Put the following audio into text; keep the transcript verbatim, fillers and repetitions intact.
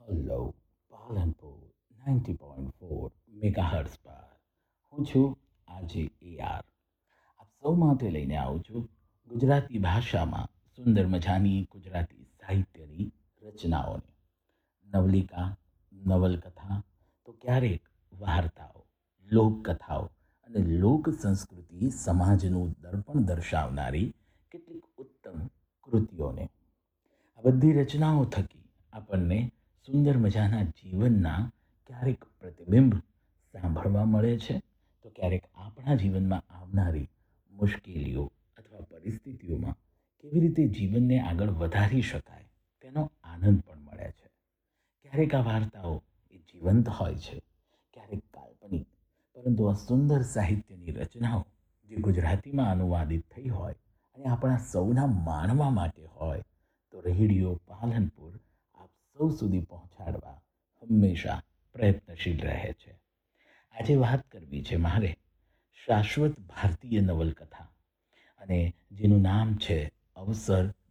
Hello Palanpur ninety point four megahertz પર હું છું આજે એ આર આપ સૌ માટે લઈને આવું છું ગુજરાતી ભાષામાં સુંદર મજાની ગુજરાતી સાહિત્યની રચનાઓને નવલિકા નવલકથા તો ક્યારેક વાર્તાઓ લોકકથાઓ અને લોક સંસ્કૃતિ સમાજનું દર્પણ દર્શાવનારી કેટલીક ઉત્તમ કૃતિઓને આ બધી રચનાઓ થકી આપણને સુંદર મજાના જીવનના ક્યારેક પ્રતિબિંબ સાંભળવા મળે છે તો ક્યારેક આપણા જીવનમાં આવનારી મુશ્કેલીઓ અથવા પરિસ્થિતિઓમાં કેવી રીતે જીવનને આગળ વધારી શકાય તેનો આનંદ પણ મળે છે. ક્યારેક આ વાર્તાઓ એ જીવંત હોય છે, ક્યારેક કાલ્પનિક, પરંતુ આ સુંદર સાહિત્યની રચનાઓ જે ગુજરાતીમાં અનુવાદિત થઈ હોય અને આપણા સૌના માણવા માટે હોય તો રેડિયો પાલનપુર આપ સૌ સુધી પહોંચાડવા હંમેશા પ્રયત્નશીલ રહે છે. આજે વાત કરવી છે મારે શાશ્વત ભારતીય નવલકથા અને જેનું નામ છે અવસર